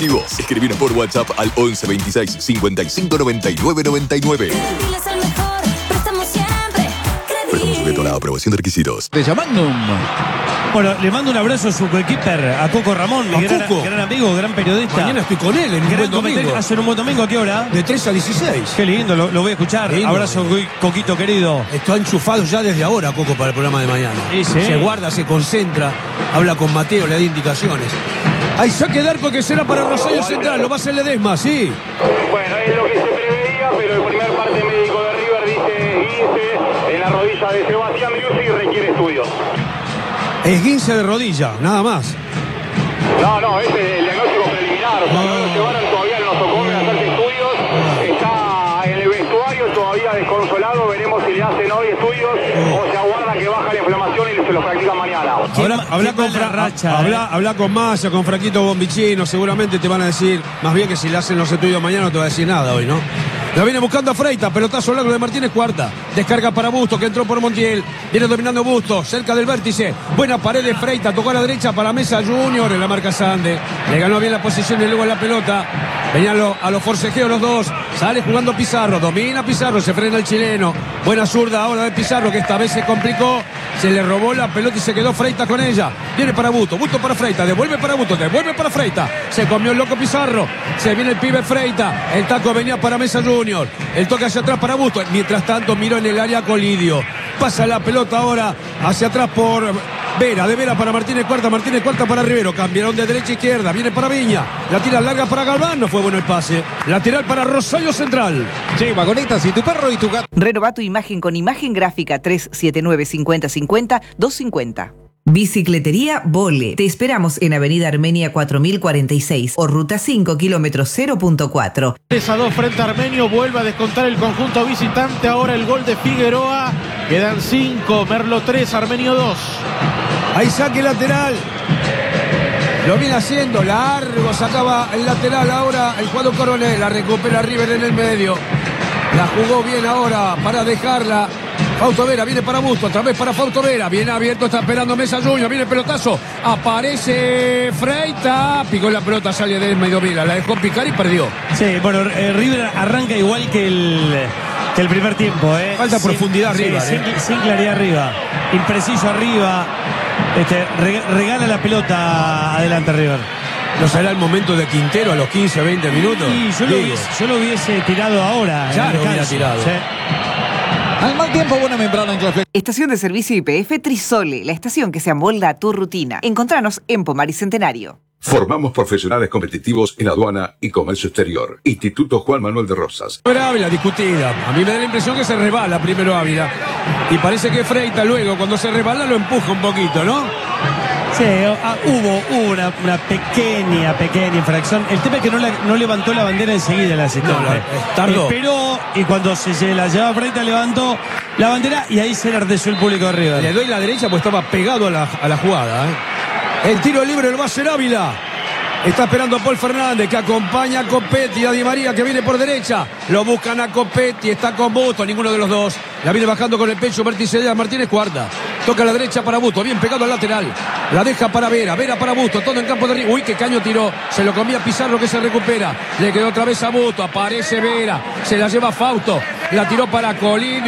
competitivos. Escribinos por WhatsApp al 11 26 55 99 99. Credibil es el mejor, préstamo siempre. Préstamo sujeto a la aprobación de requisitos. De Magnum. Bueno, le mando un abrazo a su coequiper, a Coco Ramón, A gran, Coco. gran amigo, gran periodista. Mañana estoy con él en un Gran buen domingo. comentario. Hacen un buen domingo, ¿a qué hora? De 3 a 16. Qué lindo, lo voy a escuchar. Lindo. Abrazo, Coquito querido. Está enchufado ya desde ahora, Coco, para el programa de mañana. Sí, sí. Se guarda, se concentra, habla con Mateo, le da indicaciones. Hay saque de arco que será para Rosario Central, lo va a hacer Ledesma, sí. Bueno, es lo que se preveía, pero el primer parte médico de River dice 15 en la rodilla de Sebastián Driussi y requiere estudios. Esguince de rodilla, nada más. No, ese es el diagnóstico preliminar. O sea, no lo llevaron todavía al nosocomio a hacerse estudios. Está en el vestuario todavía desconsolado. Veremos si le hacen hoy estudios o se aguarda que baja la inflamación y se lo practican mañana. Habla con Massa, con Franquito Bombicino, seguramente te van a decir, más bien que si le hacen los estudios mañana no te va a decir nada hoy, ¿no? La viene buscando a Freitas, pelotazo largo de Martínez Cuarta. Descarga para Busto, que entró por Montiel. Viene dominando Busto, cerca del vértice. Buena pared de Freitas, tocó a la derecha para Mesa Junior en la marca Sande. Le ganó bien la posición y luego la pelota. Venían a los forcejeos los dos. Sale jugando Pizarro, domina Pizarro, se frena el chileno. Buena zurda ahora de Pizarro, que esta vez se complicó. Se le robó la pelota y se quedó Freitas con ella. Viene para Busto, Busto para Freitas, devuelve para Busto, devuelve para Freitas. Se comió el loco Pizarro. Se viene el pibe Freitas. El taco venía para Mesa Junior. El toque hacia atrás para Busto. Mientras tanto miró en el área Colidio. Pasa la pelota ahora hacia atrás por Vera. De Vera para Martínez Cuarta para Rivero. Cambiaron de derecha a izquierda. Viene para Viña. La tira larga para Galván. No fue bueno el pase. Lateral para Rosario Central. Sí, Vagonetas y tu perro y tu gato. Renova tu imagen con imagen gráfica 379-5050-250. Bicicletería Vole. Te esperamos en Avenida Armenia 4046 o Ruta 5, kilómetro 0.4. 3-2 frente a Armenio, vuelve a descontar el conjunto visitante. Ahora el gol de Figueroa. Quedan 5, Merlo 3, Armenio 2. Ahí saque lateral. Lo viene haciendo, largo, sacaba el lateral ahora el jugador Coronel. La recupera River en el medio. La jugó bien ahora para dejarla. Fausto Vera viene para Busto, otra vez para Fausto Vera. Viene abierto, está esperando Mesa Junior. Viene el pelotazo. Aparece Freitas. Picó la pelota, sale de medio mira. La dejó picar y perdió. Sí, bueno, River arranca igual que el primer tiempo. Falta profundidad arriba. Sin claridad arriba. Impreciso arriba. Regala la pelota adelante River. ¿No será el momento de Quintero a los 15, 20 minutos? Y yo lo hubiese tirado ahora. Ya lo hubiera tirado. Sí. Al mal tiempo, buena membrana en Cleflex. Estación de servicio IPF Trisole, la estación que se amolda a tu rutina. Encontranos en Pomar y Centenario. Formamos profesionales competitivos en aduana y comercio exterior. Instituto Juan Manuel de Rosas. Primero Ávila, discutida. A mí me da la impresión que se resbala primero Ávila. Y parece que Freitas luego, cuando se resbala, lo empuja un poquito, ¿no? Sí, hubo una pequeña infracción. El tema es que no levantó la bandera enseguida el asistente. Tardó. Esperó y cuando se la llevaba Freitas levantó la bandera y ahí se enardeció el público de River. Le doy la derecha pues estaba pegado a la jugada. El tiro libre lo va a hacer Ávila. Está esperando a Paul Fernández, que acompaña a Copetti, a Di María, que viene por derecha. Lo buscan a Copetti, está con Busto, ninguno de los dos. La viene bajando con el pecho Martínez Cuarta. Toca a la derecha para Busto, bien pegado al lateral. La deja para Vera para Busto, todo en campo de River. Uy, qué caño tiró. Se lo comía Pizarro, que se recupera. Le quedó otra vez a Busto, aparece Vera. Se la lleva Fausto. La tiró para Colín.